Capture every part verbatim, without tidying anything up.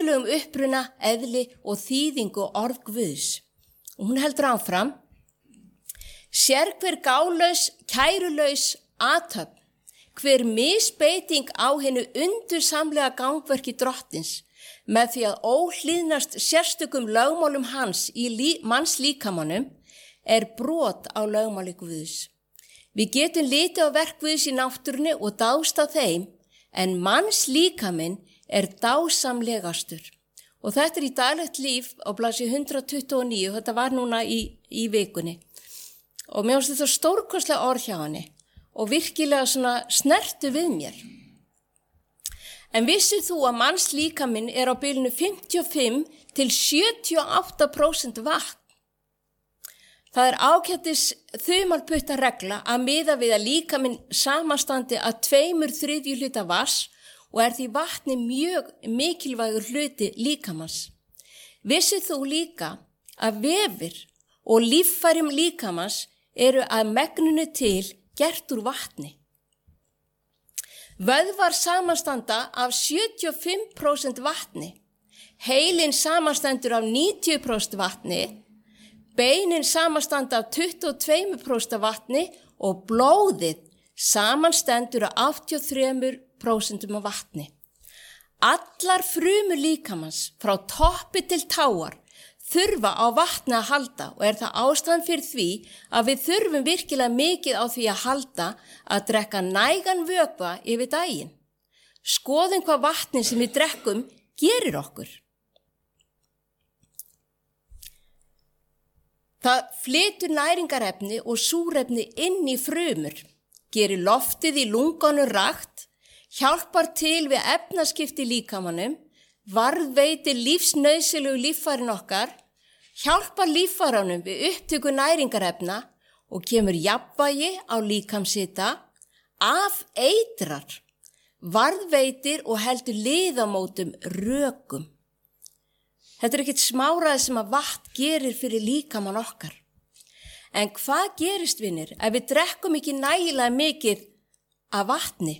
fræðilegum uppruna, eðli og þýðingu orð Guðs. Og hún heldur áfram. Sér hver gálaus, kærulaus athöfn, hver misbeiting á hennu undursamlega gangverki drottins, með því að óhlýðnast sérstökum lögmálum hans í lí, manns líkamanum, er brot á lögmáli Guðs. Við getum litið á verk Guðs í náttúrunni og dást á þeim, en manns líkaminn er dásamlegastur. Og þetta er í daglegt líf á blaðsíðu hundrað tuttugu og níu, þetta var núna í, í vikunni. Og mér finnst þetta stórkostlega orð hjá henni og virkilega svona snertu við mér. En vissir þú að manns líkaminn er á bilinu fimmtíu og fimm til sjötíu og átta prósent vatn? Það er ágætis þumalputta regla að miða við að líkaminn samanstandi að tveimur þriðju hluta vatns og er því vatni mjög mikilvægur hluti líkamans. Vissir þú líka að vefir og líffærum líkamans eru að megninu til gert úr vatni. Vöðvar samanstanda af sjötíu og fimm prósent vatni, heilinn samanstendur af níutíu prósent vatni, beinin samanstanda af tuttugu og tvö prósent vatni og blóðið samanstendur af áttatíu og þrjú prósent af vatni. Allar frumur líkamans frá toppi til táar þurfa á vatni að halda og er það ástæðan fyrir því að við þurfum virkilega mikið á því að halda að drekka nægan vökva yfir daginn. Skoðum hvað vatni sem við drekkum gerir okkur. Það flytur næringarefni og súrefni inn í frumur, gerir loftið í lungunum rakt, hjálpar til við efnaskipti í líkamanum, varðveitir lífsnauðsynlegu líffærin okkar, hjálpar líffærunum við upptöku næringarefna og kemur jafnvægi á líkamshita, afeitrar, varðveitir og heldur liðamótum rökum. Þetta er ekkert smáraði sem að vatn gerir fyrir líkamann okkar. En hvað gerist, vinir, ef við drekkum ekki nægilega mikið af vatni?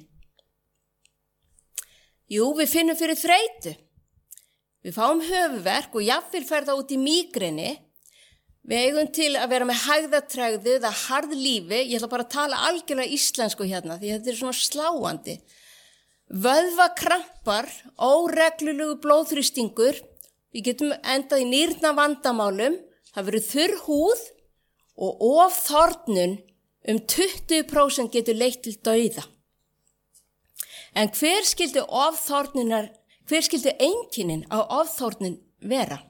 Jú, við finnum fyrir þreytu. Við fáum höfuverk og jafnvel fer það út í mígreni. Við eigum til að vera með hægðatregðu eða harðlífi. Ég ætla bara að tala algjörlega íslensku hérna því þetta er svona sláandi. Vöðvakrampar, óreglulegu blóðþrýstingur. Við getum endað í nýrnavandamálum. Það verður þurr húð og ofþornun um tuttugu prósent getur leitt til dauða. En hver skildi ofþornunar Hver skildi einkennin á ofþornun vera?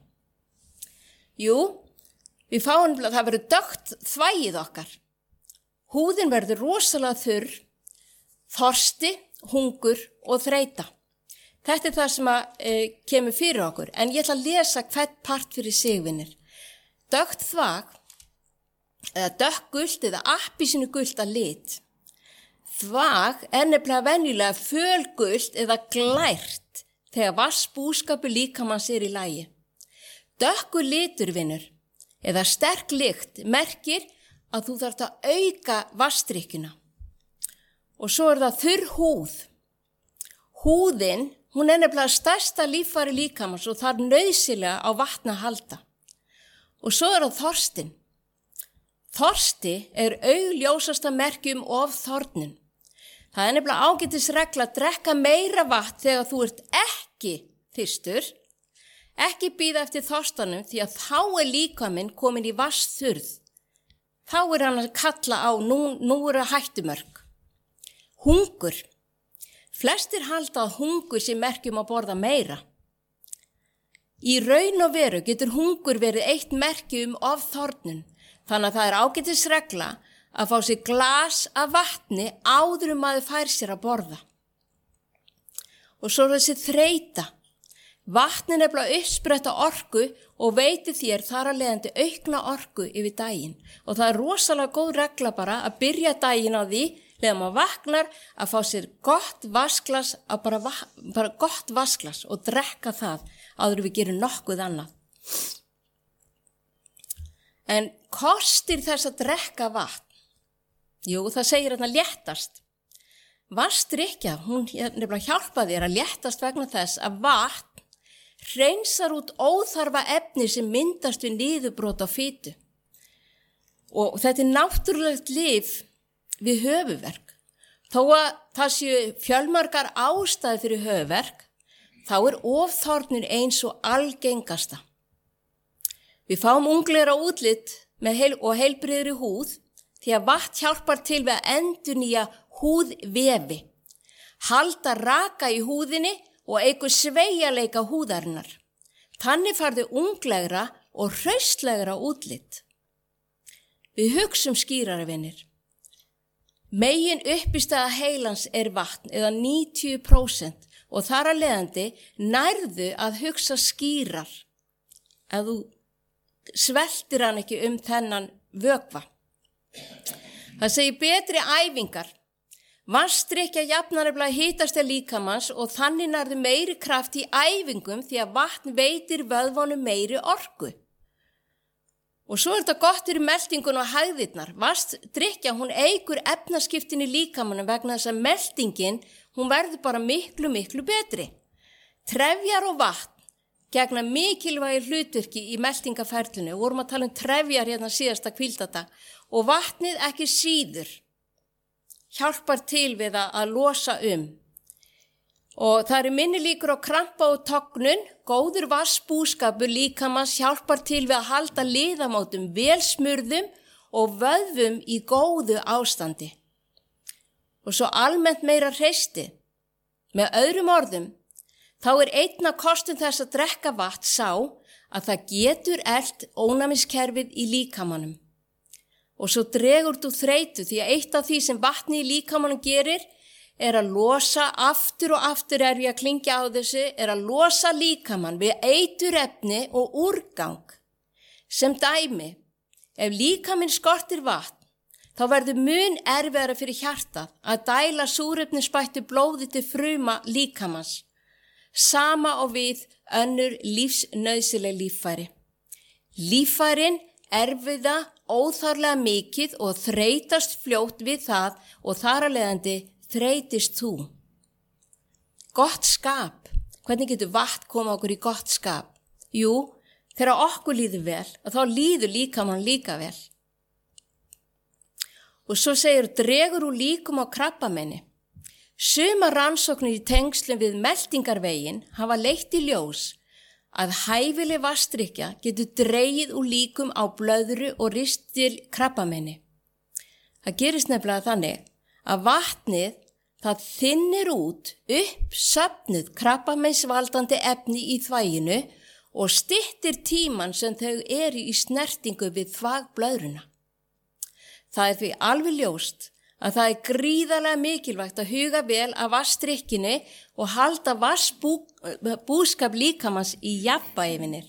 Jú, við fáum að það verður dökkt þvagið okkar. Húðin verður rosalega þurr, þorsti, hungur og þreyta. Þetta er það sem að, e, kemur fyrir okkur, en ég ætla að lesa hvert part fyrir sig, vinir. Dökkt þvag, eða dökkgult eða appelsínugult að lit. Þvag er nefnilega venjulega fölgult eða glært þegar vassbúskapur líkamans er í lagi. Dökkur litur, vinur, eða sterk lykt merkir að þú þarft að auka vassdrykkjuna. Og svo er það þurr húð. Húðin, hún er nefnilega stærsta líffæri líkamans og þarf nauðsynlega á vatni að halda. Og svo er það þorstin. Þorsti er augljósasta merki um ofþornun. Það er nefnilega ágætisregla að drekka meira vatn þegar þú ert ekki þyrstur. Ekki bíða eftir þorstanum því að þá er líkaminn komin í vatnsþurrð. Þá er hann að kalla á, nú, nú er það hættumörk. Hungur. Flestir halda að hungur sé merki um að borða meira. Í raun og veru getur hungur verið eitt merki um ofþornun. Þannig að það er ágætisregla að fá sér glas af vatni áður um maður fær sér að borða. Og svo er þessi þreyta. Vatnin er bara uppspretta orku og veitir þér þar að leiðandi aukna orku yfir daginn. Og það er rosalega góð regla bara að byrja daginn á því, þegar maður vaknar, að fá sér gott vasklas, að bara, bara gott vasklas og drekka það áður við gerum nokkuð annað. En kostir þess að drekka vatn? Jú, það segir hérna léttast. Vatnsdrykkja, hún nefnilega hjálpa þér að léttast vegna þess að vatn hreinsar út óþarfa efni sem myndast við niðurbrot á fitu. Og þetta er náttúrulegt lyf við höfuðverk. Þó að það séu fjölmargar ástæður fyrir höfuðverk, þá er ofþornun eins og algengasta. Við fáum unglegra útlit með heil og heilbrigðri húð því að vatn hjálpar til við að endurnýja húðvefi, halda raka í húðinni og eykur sveigjanleika húðarinnar. Þannig færðu unglegra og hraustlegra útlit. Við hugsum skýrara vinir. Megin uppistæða heilans er vatn eða níutíu prósent og þar að leiðandi nærðu að hugsa skýrar ef þú sveltir hann ekki um þennan vökva. Það segir betri æfingar. Vatnsdrykkja jafnar hitasta líkamans og þannig nærðu meiri kraft í æfingum því að vatn veitir vöðvunum meiri orku. Og svo er þetta gott fyrir meltingun og hægðirnar. Vatnsdrykkja, hún eykur efnaskiptin í líkamanum vegna þess að meltingin, hún verður bara miklu, miklu betri. Trefjar og vatn gegna mikilvægi hlutverki í meltingaferlinu. Við vorum að tala um trefjar hérna síðasta hvíldadag og vatnið ekki síður hjálpar til við að losa um. Og það eru minni líkur á krampa og tognun, góður vatnsbúskapur líkamans hjálpar til við að halda liðamótum vel smurðum og vöðvum í góðu ástandi. Og svo almennt meira hreysti. Með öðrum orðum, þá er einn af kostum þess að drekka vatn sá að það getur elt ónæmiskerfið í líkamanum. Og svo dregur þú þreytu því að eitt af því sem vatni í líkamanum gerir er að losa aftur og aftur er við að klingja á þessu, er að losa líkamann við eiturefni og úrgang. Sem dæmi, ef líkaminn skortir vatn, þá verður mun erfiðara fyrir hjartað að dæla súrefnisbættu blóði til fruma líkamans. Sama og við önnur lífsnauðsynleg líffæri. Líffærin erfiða óþarlega mikið og þreytast fljótt við það og þar að leiðandi þreytist þú. Gott skap. Hvernig getur vatn koma okkur í gott skap? Jú, þegar okkur líður vel, og þá líður líkamann líka vel. Og svo segir, dregur úr líkum á krabbamenni. Sumar rannsóknir í tengslum við meltingarveginn hafa leitt í ljós að hæfileg vatnsdrykkja getur dregið úr líkum á blöðru og ristil krabbamenni. Það gerist nefnilega þannig að vatnið það þynnir út uppsöfnuð krabbameinsvaldandi efni í þvaginu og styttir tíman sem þau eru í snertingu við þvagblöðruna. Það er því alveg ljóst að það er gríðarlega mikilvægt að huga vel að vatnsdrykkjunni og halda vatnsbúskap líkamans í jafnvægi.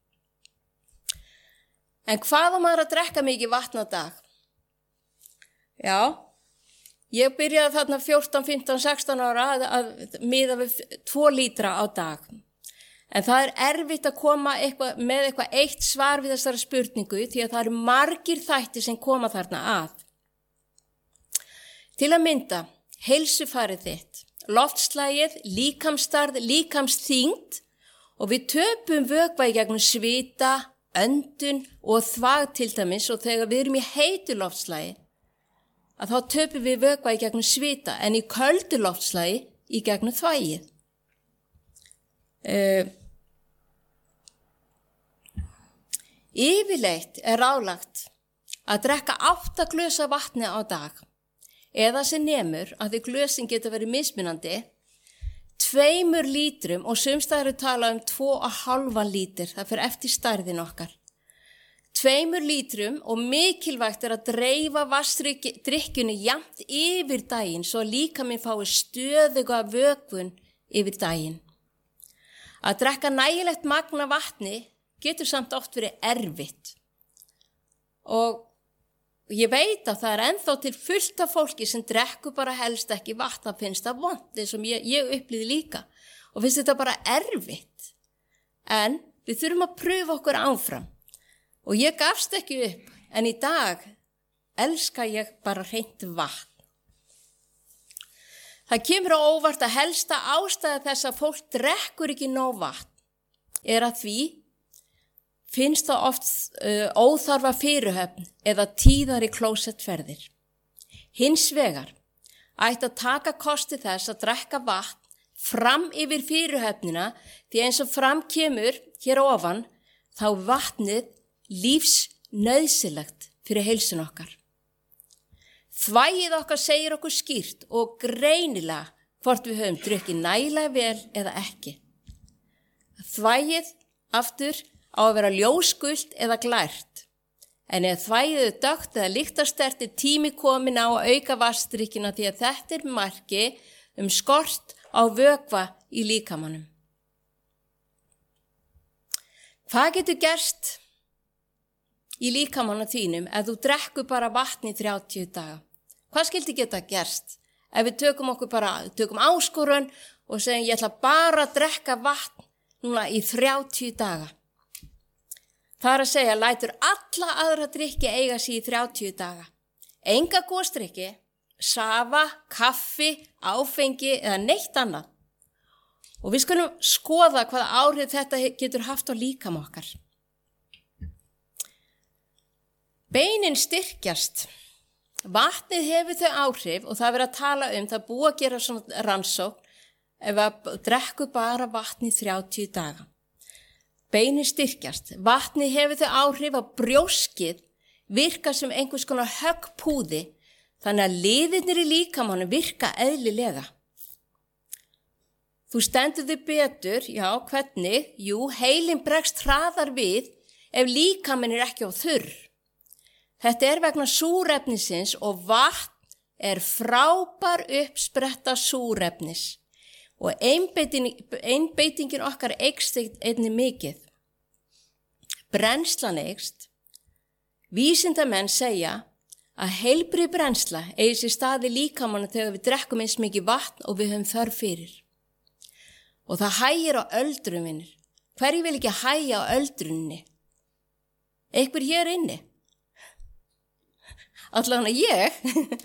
En hvað á maður að drekka mikið vatn á dag? Já, ég byrjaði þarna fjórtán, fimmtán, sextán ára að, að miða við tvo lítra á dag. En það er erfitt að koma eitthvað, með eitthvað eitt svar við þessari spurningu því að það eru margir þættir sem koma þarna að. Til að mynda, heilsufarið þitt, loftslagið, líkamsstærð, líkamsþyngd og við töpum vökva í gegnum svita, öndun og þvag til dæmis og þegar við erum í heitu loftslagi að þá töpum við vökva í gegnum svita en í köldu loftslagi í gegnum þvagið. Uh, yfirleitt er ráðlagt að drekka átta glös af vatni á dag. Eða sem nemur að því glösin geta verið mismunandi, tveimur lítrum og sumstaðar eru talað um tvo og hálfan lítur, það fyrir eftir stærðin okkar. Tveimur lítrum og mikilvægt er að dreifa vatnsdrykkjunni jafnt yfir daginn svo líkaminn fái stöðuga vökvun yfir daginn. Að drekka nægilegt magn af vatni getur samt oft verið erfitt og ég veit að það er ennþá til fullt af fólki sem drekkur bara helst ekki vatn, það finnst það vont eins og ég, ég upplýði líka og finnst þetta bara erfitt. En við þurfum að pröfa okkur áfram og ég gafst ekki upp en í dag elska ég bara hreint vatn. Það kemur á óvart að helsta ástæða þess að fólk drekkur ekki nóg vatn er að því finnst það oft uh, óþarfa fyrirhöfn eða tíðari klósettferðir. Hins vegar ætti að taka kosti þess að drekka vatn fram yfir fyrirhöfnina því eins og fram kemur hér ofan þá vatnið lífsnauðsynlegt fyrir heilsun okkar. Þvagið okkar segir okkur skýrt og greinilega hvort við höfum drukkið nægilega vel eða ekki. Þvagið aftur á að vera ljósgult eða glært, en ef þvagið er dökkt eða lyktarstert er tími komin á að auka vatnsdrykkina því að þetta er marki um skort á vökva í líkamanum. Hvað getur gerst í líkamanum þínum ef þú drekkur bara vatn í þrjátíu daga? Hvað skildi geta gerst ef við tökum okkur bara, tökum áskorun og segjum ég ætla bara að drekka vatn núna í þrjátíu daga? Það er að segja, lætur alla aðra drykki eiga sig í þrjátíu daga. Enga gosdrykki, safa, kaffi, áfengi eða neitt annað. Og við skulum skoða hvaða áhrif þetta getur haft á líkama okkar. Beinin styrkjast. Vatnið hefur þau áhrif og það verið að tala um, það búið að gera svona rannsókn ef að drekku bara vatn í þrjátíu daga. Beinin styrkjast. Vatnið hefur þau áhrif að brjóskið virka sem einhvers konar höggpúði þannig að liðirnir í líkamanum virka eðlilega. Þú stendur þig betur, já, hvernig? Jú, heilinn bregst hraðar við ef líkaminn er ekki á þurr. Þetta er vegna súrefnisins og vatn er frábær uppspretta súrefnis og einbeiting, einbeitingin okkar eykst einnig mikið. Brennslan eykst. Vísindamenn segja að heilbrigð brennsla eigi sér stað í líkamanum þegar við drekkum eins mikið vatn og við höfum þörf fyrir. Og það hægir á öldrun, vinir. Hverju vil ekki hægja á öldrunni? Einhver hér inni? Allavega ég.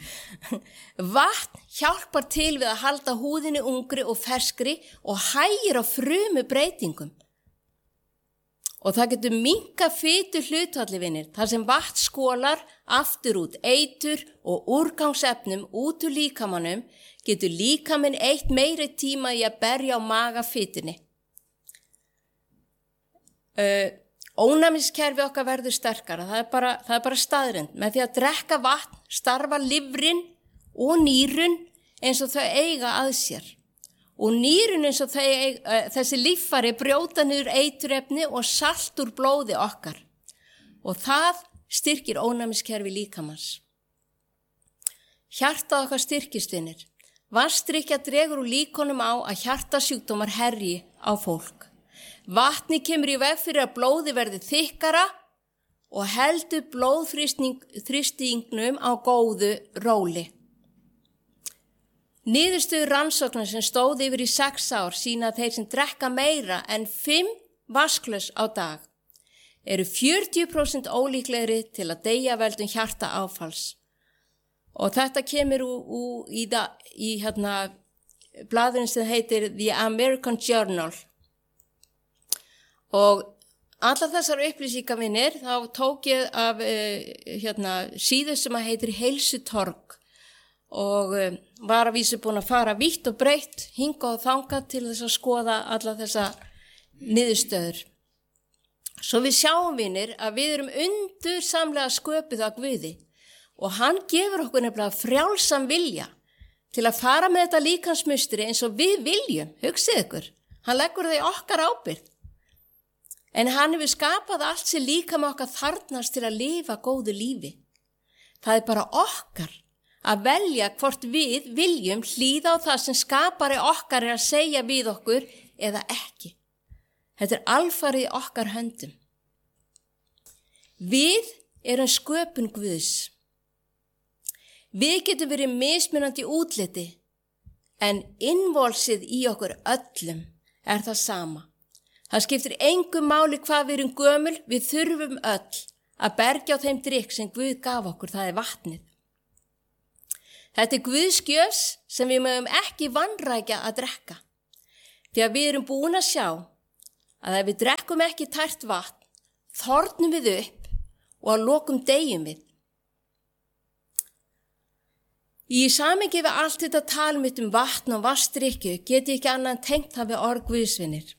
Vatn hjálpar til við að halda húðinni ungri og ferskri og hægir á frumu breytingum. Og það getur minnkað fitu hlutfalli, vinir, þar sem vatn skólar aftur út eitur og úrgangsefnum út úr líkamanum, getur líkaminn eitt meiri tíma í að berja á maga fitunni. Uh, Ónæmiskerfi okkar verður sterkara, það er bara, það er bara staðreynd. Með því að drekka vatn starfa lifrin og nýrun eins og þau eiga að sér. Og nýrun eins og þau eiga, þessi líffæri brjóta niður eiturefni og salt úr blóði okkar. Og það styrkir ónæmiskerfi líkamans. Hjartað okkar styrkist, vinir. Vatnsdrykkja dregur úr líkunum á að hjartasjúkdómar herji á fólk. Vatni kemur í veg fyrir að blóði verði þykkara og heldur blóðþrýstingnum á góðu róli. Niðurstöður rannsóknar sem stóð yfir í sex ár sýna að þeir sem drekka meira en fimm vatnsglös á dag eru fjörutíu prósent ólíklegri til að deyja völdum hjartaáfalls. Og þetta kemur úr, úr í, da, í hérna, blaðurinn sem heitir The American Journal. Og allar þessar upplýsingar, vinir, þá tók ég af uh, hérna, síðu sem að heitir Heilsutorg og uh, var að vísu búin að fara vítt og breytt, hinga og þangað til þess að skoða allar þessa niðurstöður. Svo við sjáum, vinir, að við erum undursamlega sköpuð af Guði og hann gefur okkur nefnilega frjálsan vilja til að fara með þetta líkamsmustri eins og við viljum, hugsið ykkur. Hann leggur það í okkar ábyrgð. En hann hefur skapað allt sem líkama okkar þarnast til að lifa góðu lífi. Það er bara okkar að velja hvort við viljum hlýða á það sem skapari okkar er að segja við okkur eða ekki. Þetta er alfarið í okkar höndum. Við erum sköpun Guðs. Við getum verið mismunandi útliti, en innvolsið í okkur öllum er það sama. Það skiptir engu máli hvað við erum gömul, við þurfum öll að bergja á þeim drykk sem Guð gaf okkur, það er vatnið. Þetta er Guðs gjöf sem við mögum ekki vanrækja að drekka. Því að við erum búin að sjá að ef við drekkum ekki tært vatn, þornum við upp og að lokum deyjum við. Í samengi við allt þetta tal mitt um vatn og vatnsdrykkju get ég ekki annað en tengt það við orð Guðsvinir.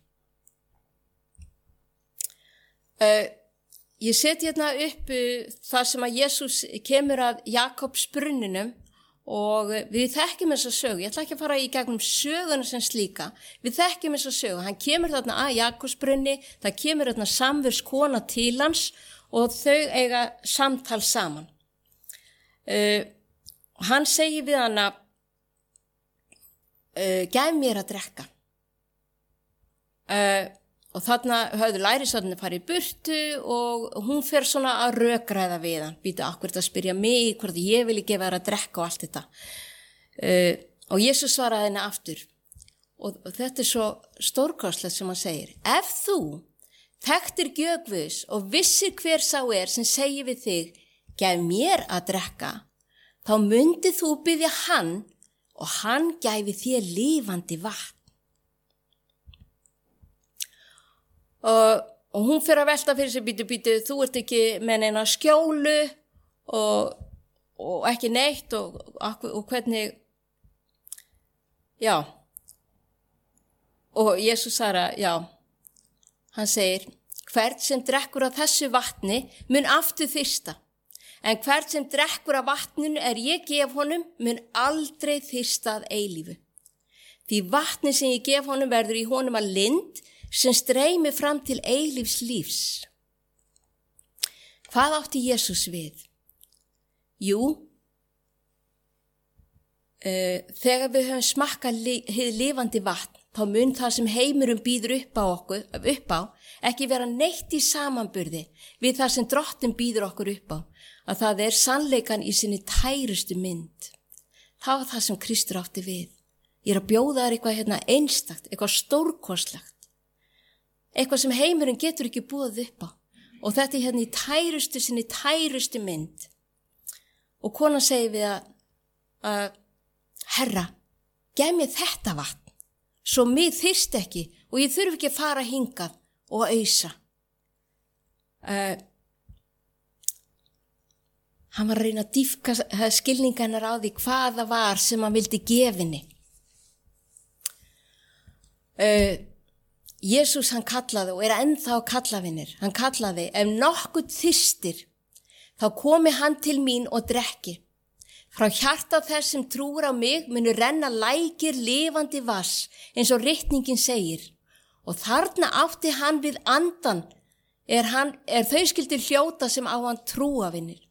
Uh, ég seti hérna upp uh, þar sem að Jesús kemur að Jakobs brunninum og við þekkjum þessa sögu. Ég ætla ekki að fara í gegnum söguna sem slíka. Við þekkjum þessa sögu. Hann kemur þarna að Jakobs brunni, það kemur þarna samverskona til hans og þau eiga samtal saman. Uh, hann segir við hana, uh, gæf mér að drekka. Uh, Og þarna höfðu lærisveinarnir farið í burtu og hún fer svona að rökræða við hann. Býtu akkur að spyrja mig, hvort ég vilji gefa þér að drekka og allt þetta. Uh, og Jesús svaraði henni aftur. Og, og þetta er svo stórkostlegt sem hann segir. Ef þú þekktir gjöf Guðs og vissir hver sá er sem segir við þig, gef mér að drekka, þá myndið þú biðja hann og hann gæfi þér lifandi vatn. Og, og hún fyrir að velta fyrir sig, býtu, býtu, þú ert ekki með neina skjólu og, og ekki neitt og, og, og hvernig, já. Og Jesús svarar, já, hann segir, hvert sem drekkur af þessu vatni mun aftur þyrsta, en hvert sem drekkur af vatninu er ég gef honum mun aldrei þyrsta að eilífu. Því vatni sem ég gef honum verður í honum að lind, sem streymi fram til eilífs lífs. Hvað átti Jesús við? Jú, uh, þegar við höfum smakkað li, hið lifandi vatn, þá mun það sem heimurinn býður upp á okkur, upp á, ekki vera neitt í samanburði við það sem Drottinn býður okkur upp á, að það er sannleikan í sinni tærustu mynd. Það var það sem Kristur átti við. Ég er að bjóða þér eitthvað hérna einstakt, eitthvað stórkostlegt. Eitthvað sem heimurinn getur ekki búið upp á. Og þetta er hérna í tærustu sinni tærustu mynd. Og konan segir við að, að Herra, gef mér þetta vatn, svo mig þyrst ekki og ég þurfi ekki að fara hingað og ausa. Uh, hann var að reyna að dýpka skilninga hennar á því hvað það var sem hann vildi gefinni. Uh, Jesús hann kallaði og er ennþá að kalla vinnir. Hann kallaði, ef nokkuð þyrstir, þá komi hann til mín og drekki. Frá hjarta þess sem trúir á mig munu renna lækir lifandi vass, eins og ritningin segir. Og þarna átti hann við andan, er, hann, er þau skildir hljóta sem á hann trúa vinnir.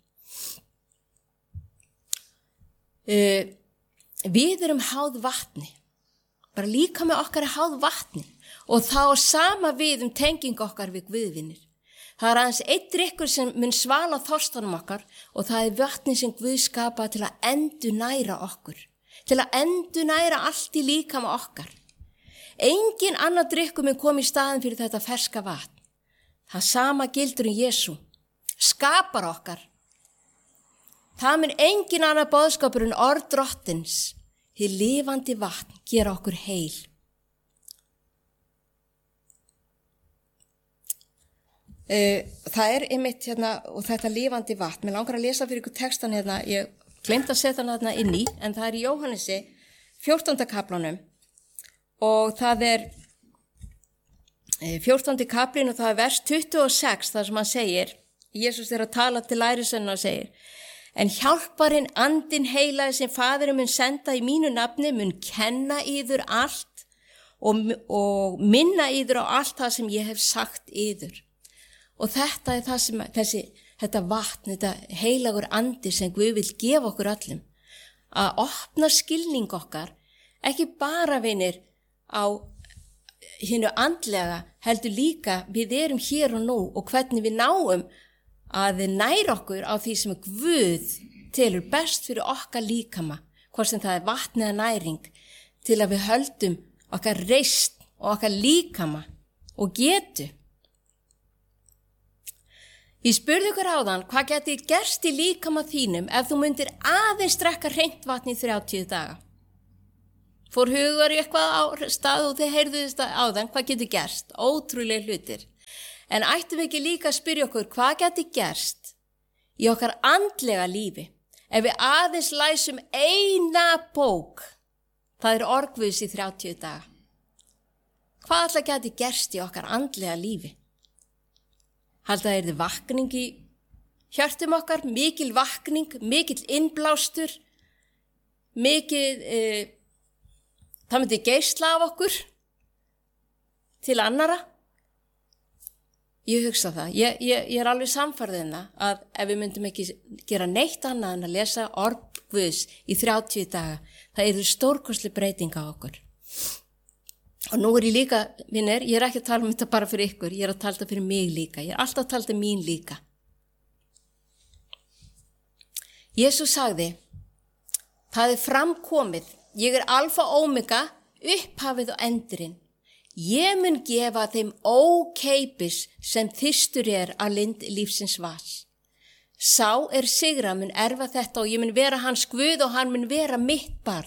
Uh, við erum háð vatni, bara líka með okkar er háð vatni. Og þá sama við um tenging okkar við Guðvinir. Það er aðeins einn drykkur sem mun svala þorstanum okkar og það er vatni sem Guð skapaði til að endurnæra okkur. Til að endurnæra allt í líkama okkar. Engin annar drykkur mun koma í staðin fyrir þetta ferska vatn. Það sama gildur um Jesú. Skapar okkar. Það mun engin annar boðskapur en orð Drottins. Hið lifandi vatn gera okkur heil. Uh, það er einmitt hérna og þetta lifandi vatn. Mér langar að lesa fyrir ykkur textan hérna, ég glemt að setja hann hérna inn í, en það er í Jóhannesi fjórtánda kaplanum og það er uh, fjórtándi kaplinn og það er vers tuttugu og sex þar sem hann segir, Jesús er að tala til lærisveinanna og segir, en hjálparinn andinn heilaði sem Faðirinn mun senda í mínu nafni mun kenna yður allt og, og minna yður á allt það sem ég hef sagt yður. Og þetta er það sem, þessi, þetta vatn, þetta heilagur andi sem Guð vil gefa okkur öllum. Að opna skilning okkar, ekki bara vinir á hinu andlega, heldur líka við erum hér og nú og hvernig við náum að við næra okkur á því sem Guð telur best fyrir okkar líkama, hvort sem það er vatn eða næring, til að við höldum okkar reist og okkar líkama og getu. Ég spurði ykkur áðan, hvað geti gerst í líkama þínum ef þú myndir aðeins drekka hreint vatn í þrjátíu daga? Fór hugar í eitthvað á stað og þið heyrðu þetta á þann, hvað getur gerst? Ótrúlega hlutir. En ættum við ekki líka að spyrja okkur, hvað getur gerst í okkar andlega lífi? Ef við aðeins læsum eina bók, það er orð Guðs í þrjátíu daga. Hvað alltaf getur gerst í okkar andlega lífi? Haldið að það er vakning í hjörtum okkar, mikil vakning, mikil innblástur, mikil, e, það myndi geisla af okkur til annara. Ég hugsa það, ég, ég, ég er alveg samfærðin það að ef við myndum ekki gera neitt annað en að lesa orð Guðs í þrjátíu daga, það eru stórkostleg breyting á okkur. Og nú er ég líka, vinir, ég er ekki að tala um þetta bara fyrir ykkur, ég er að tala þetta fyrir mig líka, ég er alltaf að tala þetta mín líka. Jesús sagði, það er framkomið, ég er alfa og omega, upphafið og endurinn. Ég mun gefa þeim ókeipis sem þyrstur er að lind lífsins vas. Sá er sigra mun erfa þetta og ég mun vera hans Guð og hann mun vera mitt barn.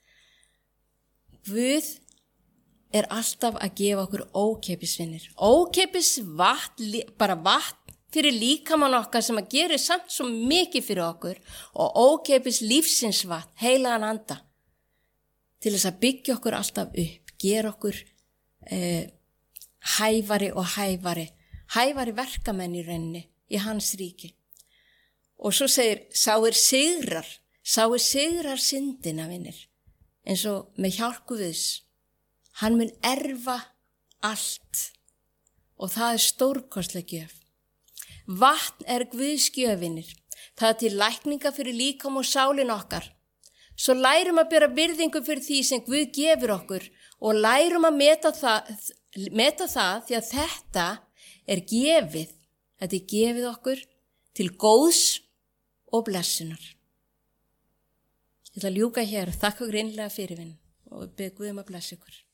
Guð er alltaf að gefa okkur ókeipisvinnir. Ókeipis vatn, bara vatn fyrir líkamann okkar sem að gera samt svo mikið fyrir okkur og ókeipis lífsins vatn, heilagan anda, til þess að byggja okkur alltaf upp, gera okkur Eh, hæfari og hæfari hæfari verkamenn í rauninni í hans ríki. Og svo segir, sá er sigrar sá er sigrar syndina, vinir, eins og með hjálp Guðs, hann mun erfa allt og það er stórkostleg gjöf. Vatn er Guðs gjöf, vinir, það er til lækninga fyrir líkam og sálin okkar. Svo lærum að bera virðingu fyrir því sem Guð gefur okkur og lærum að meta það, meta það því að þetta er gefið, þetta er gefið okkur til góðs og blessunar. Ég ætla að ljúka hér og þakka ykkur innlega fyrir vinn og bið Guð um að blessa ykkur.